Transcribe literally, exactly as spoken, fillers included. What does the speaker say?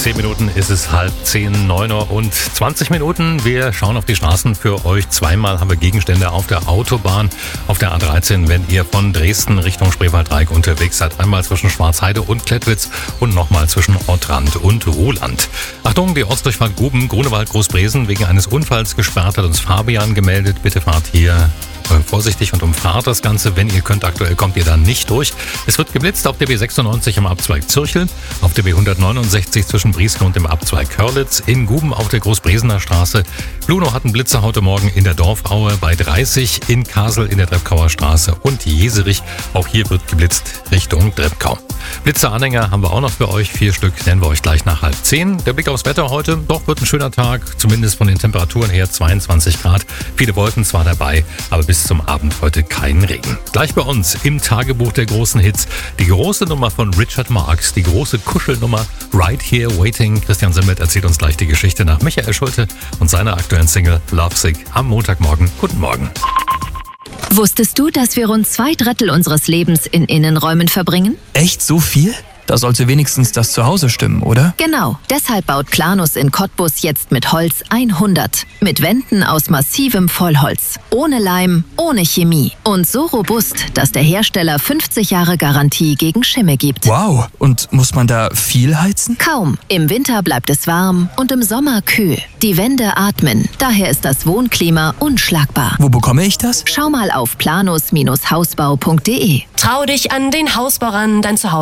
zehn Minuten ist es halb zehn, neun Uhr und zwanzig Minuten. Wir schauen auf die Straßen für euch. Zweimal haben wir Gegenstände auf der Autobahn, auf der A dreizehn, wenn ihr von Dresden Richtung Spreewaldreieck unterwegs seid. Einmal zwischen Schwarzheide und Klettwitz und nochmal zwischen Ottrand und Ruhland. Achtung, die Ortsdurchfahrt Guben, Grunewald, Großbresen, wegen eines Unfalls gesperrt, hat uns Fabian gemeldet. Bitte fahrt hier vorsichtig und umfahrt das Ganze. Wenn ihr könnt, aktuell kommt ihr da nicht durch. Es wird geblitzt auf der B sechsundneunzig im Abzweig Zürchel, auf der B hundertneunundsechzig zwischen Briesken und dem Abzweig Körlitz, in Guben auf der Großbresener Straße. Bluno hat einen Blitzer heute Morgen in der Dorfaue bei dreißig, in Kasel in der Treppkauer Straße und Jeserich. Auch hier wird geblitzt Richtung Treppkau. Blitzeranhänger haben wir auch noch für euch. Vier Stück nennen wir euch gleich nach halb zehn. Der Blick aufs Wetter heute. Doch, wird ein schöner Tag. Zumindest von den Temperaturen her zweiundzwanzig Grad. Viele Wolken zwar dabei, aber bis zum Abend heute kein Regen. Gleich bei uns im Tagebuch der großen Hits. Die große Nummer von Richard Marx. Die große Kuschelnummer Right Here Waiting. Christian Simmert erzählt uns gleich die Geschichte nach Michael Schulte und seiner aktuellen Single Lovesick am Montagmorgen. Guten Morgen. Wusstest du, dass wir rund zwei Drittel unseres Lebens in Innenräumen verbringen? Echt so viel? Da sollte wenigstens das Zuhause stimmen, oder? Genau. Deshalb baut Planus in Cottbus jetzt mit Holz hundert. Mit Wänden aus massivem Vollholz. Ohne Leim, ohne Chemie. Und so robust, dass der Hersteller fünfzig Jahre Garantie gegen Schimmel gibt. Wow. Und muss man da viel heizen? Kaum. Im Winter bleibt es warm und im Sommer kühl. Die Wände atmen. Daher ist das Wohnklima unschlagbar. Wo bekomme ich das? Schau mal auf planus Bindestrich hausbau punkt de. Trau dich an den Hausbau ran, dein Zuhause